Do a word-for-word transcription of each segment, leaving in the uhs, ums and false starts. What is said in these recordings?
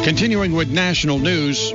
Continuing with national news.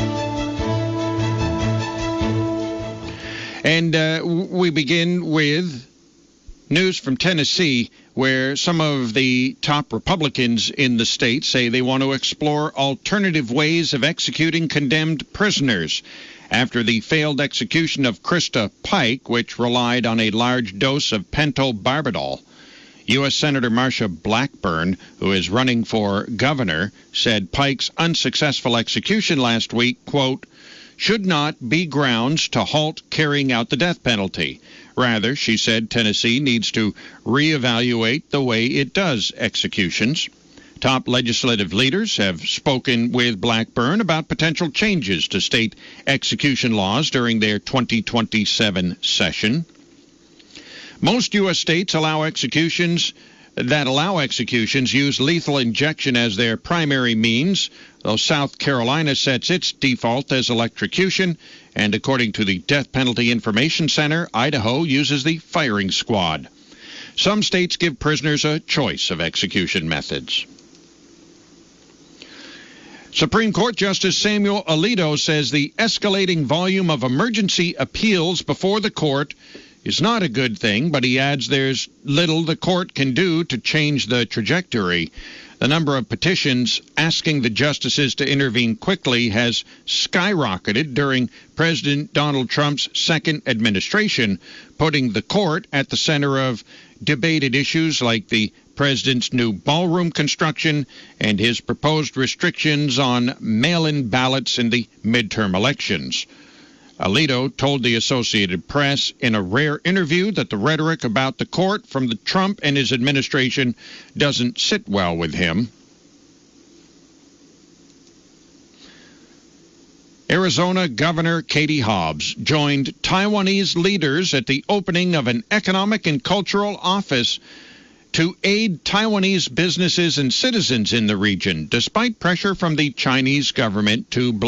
And uh, we begin with news from Tennessee, where some of the top Republicans in the state say they want to explore alternative ways of executing condemned prisoners after the failed execution of Krista Pike, which relied on a large dose of pentobarbital. U S. Senator Marsha Blackburn, who is running for governor, said Pike's unsuccessful execution last week, quote, should not be grounds to halt carrying out the death penalty. Rather, she said, Tennessee needs to reevaluate the way it does executions. Top legislative leaders have spoken with Blackburn about potential changes to state execution laws during their twenty twenty-seven session. Most U S states allow executions that allow executions use lethal injection as their primary means, though South Carolina sets its default as electrocution, and according to the Death Penalty Information Center, Idaho uses the firing squad. Some states give prisoners a choice of execution methods. Supreme Court Justice Samuel Alito says the escalating volume of emergency appeals before the court is not a good thing, but he adds there's little the court can do to change the trajectory. The number of petitions asking the justices to intervene quickly has skyrocketed during President Donald Trump's second administration, putting the court at the center of debated issues like the president's new ballroom construction and his proposed restrictions on mail-in ballots in the midterm elections. Alito told the Associated Press in a rare interview that the rhetoric about the court from the Trump and his administration doesn't sit well with him. Arizona Governor Katie Hobbs joined Taiwanese leaders at the opening of an economic and cultural office to aid Taiwanese businesses and citizens in the region, despite pressure from the Chinese government to